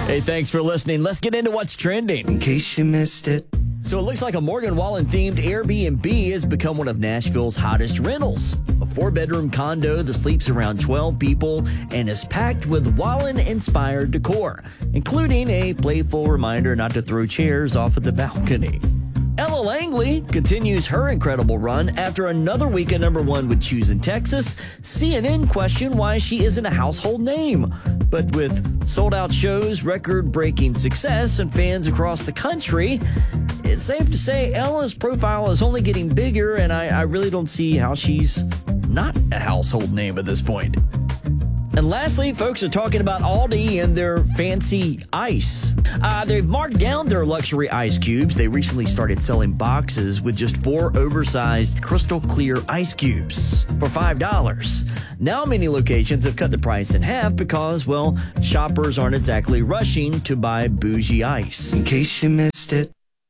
Hey, thanks for listening. Let's get into what's trending. In case you missed it. So it looks like a Morgan Wallen-themed Airbnb has become one of Nashville's hottest rentals. A 4-bedroom condo that sleeps around 12 people and is packed with Wallen-inspired decor, including a playful reminder not to throw chairs off of the balcony. Ella Langley continues her incredible run after another week at #1 with Choose in Texas. CNN questioned why she isn't a household name. But with sold-out shows, record-breaking success, and fans across the country, it's safe to say Ella's profile is only getting bigger, and I really don't see how she's not a household name at this point. And lastly, folks are talking about Aldi and their fancy ice. They've marked down their luxury ice cubes. They recently started selling boxes with just 4 oversized crystal clear ice cubes for $5. Now many locations have cut the price in half because, well, shoppers aren't exactly rushing to buy bougie ice. In case you missed it.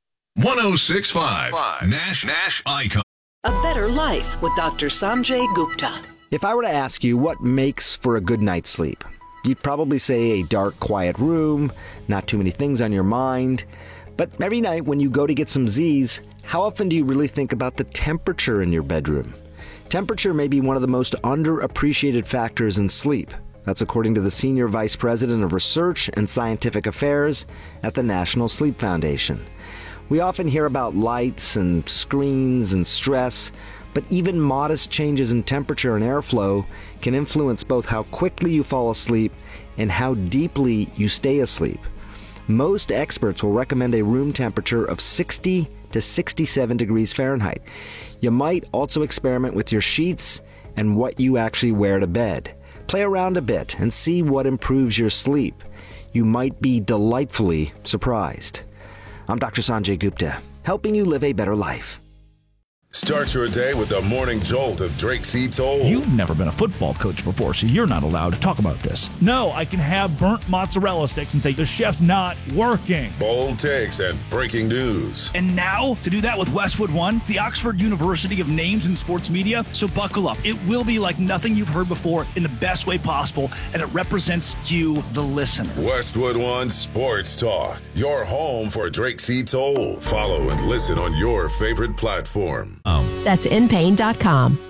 106.5 Nash Icon. A Better Life with Dr. Sanjay Gupta. If I were to ask you what makes for a good night's sleep, you'd probably say a dark, quiet room, not too many things on your mind. But every night when you go to get some Z's, how often do you really think about the temperature in your bedroom? Temperature may be one of the most underappreciated factors in sleep. That's according to the Senior Vice President of Research and Scientific Affairs at the National Sleep Foundation. We often hear about lights and screens and stress, but even modest changes in temperature and airflow can influence both how quickly you fall asleep and how deeply you stay asleep. Most experts will recommend a room temperature of 60 to 67 degrees Fahrenheit. You might also experiment with your sheets and what you actually wear to bed. Play around a bit and see what improves your sleep. You might be delightfully surprised. I'm Dr. Sanjay Gupta, helping you live a better life. Start your day with the morning jolt of Drake C. Toll. You've never been a football coach before, so you're not allowed to talk about this. No, I can have burnt mozzarella sticks and say, the chef's not working. Bold takes and breaking news. And now, to do that with Westwood One, the Oxford University of Names in Sports Media, so buckle up. It will be like nothing you've heard before in the best way possible, and it represents you, the listener. Westwood One Sports Talk, your home for Drake C. Toll. Follow and listen on your favorite platform. That's inpain.com.